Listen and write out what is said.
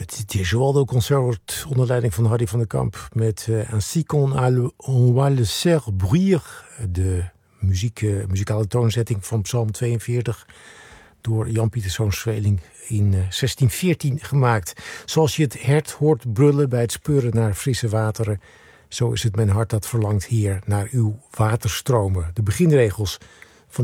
Het Gesualdo Concert onder leiding van Hardy van der Kamp met Ainsi qu'on va le faire bruire, de muzikale toonzetting van Psalm 42 door Jan-Pieter Zoon Zweeling in 1614 gemaakt. Zoals je het hert hoort brullen bij het speuren naar frisse wateren, zo is het mijn hart dat verlangt, Heer, naar uw waterstromen. De beginregels